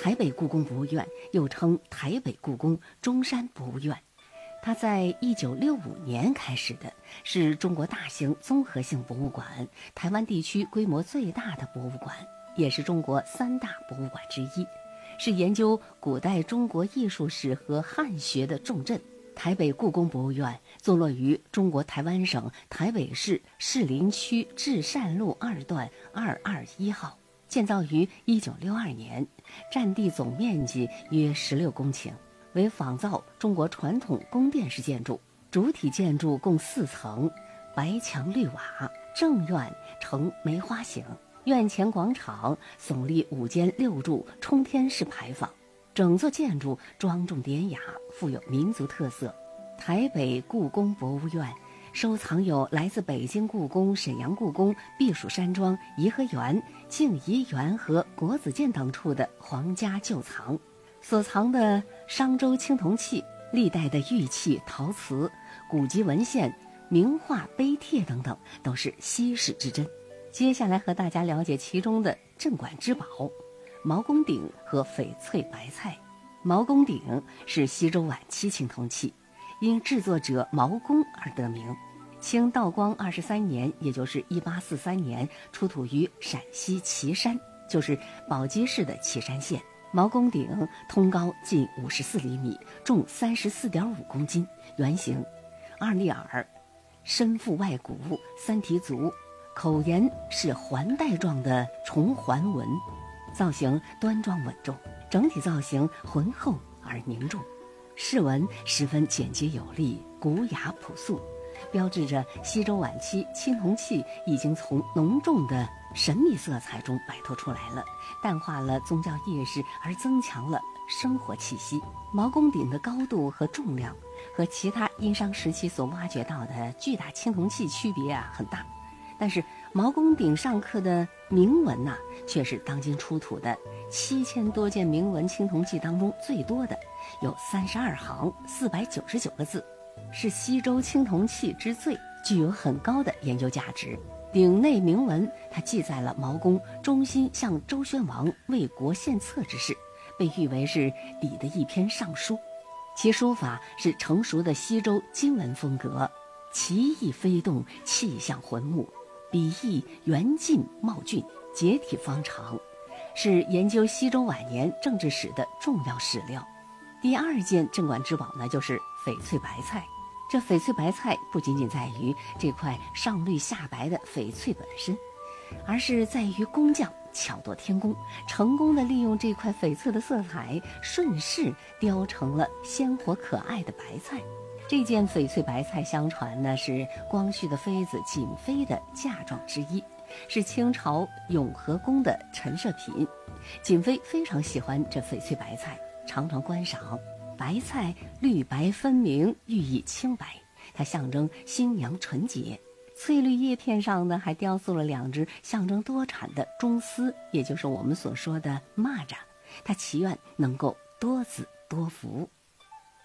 台北故宫博物院，又称台北故宫中山博物院。它在1965年开始的，是中国大型综合性博物馆，台湾地区规模最大的博物馆，也是中国3大博物馆之一，是研究古代中国艺术史和汉学的重镇。台北故宫博物院坐落于中国台湾省台北市士林区至善路2段221号，建造于1962年，占地总面积约16公顷，为仿造中国传统宫殿式建筑。主体建筑共4层，白墙绿瓦，正院呈梅花形，院前广场耸立5间6柱冲天式牌坊，整座建筑庄重典雅，富有民族特色。台北故宫博物院收藏有来自北京故宫、沈阳故宫、避暑山庄、颐和园、静怡园和国子监等处的皇家旧藏，所藏的商周青铜器、历代的玉器、陶瓷、古籍文献、名画、碑帖等等，都是稀世之珍。接下来和大家了解其中的镇馆之宝毛公鼎和翡翠白菜。毛公鼎是西周晚期青铜器，因制作者毛公而得名。清道光23年，也就是1843年，出土于陕西岐山，就是宝鸡市的岐山县。毛公鼎通高近54厘米，重34.5公斤，圆形，2立耳，身腹外鼓，3提足，口沿是环带状的重环纹，造型端庄稳重，整体造型浑厚而凝重，饰纹十分简洁有力，古雅朴素，标志着西周晚期青铜器已经从浓重的神秘色彩中摆脱出来了，淡化了宗教意识，而增强了生活气息。毛公鼎的高度和重量和其他殷商时期所挖掘到的巨大青铜器区别很大，但是毛公鼎上刻的铭文却是当今出土的7000多件铭文青铜器当中最多的，有32行499个字，是西周青铜器之最，具有很高的研究价值。鼎内铭文它记载了毛公忠心向周宣王为国献策之事，被誉为是礼的一篇上书。其书法是成熟的西周金文风格，奇异飞动，气象浑穆，笔意圆劲茂峻，结体方长，是研究西周晚年政治史的重要史料。第2件镇馆之宝呢，就是翡翠白菜。这翡翠白菜不仅仅在于这块上绿下白的翡翠本身，而是在于工匠巧夺天工，成功的利用这块翡翠的色彩，顺势雕成了鲜活可爱的白菜。这件翡翠白菜相传呢是光绪的妃子瑾妃的嫁妆之一，是清朝永和宫的陈设品。瑾妃非常喜欢这翡翠白菜，常常观赏。白菜绿白分明，寓意清白，它象征新娘纯洁。翠绿叶片上呢还雕塑了2只象征多产的螽斯，也就是我们所说的蚂蚱，它祈愿能够多子多福。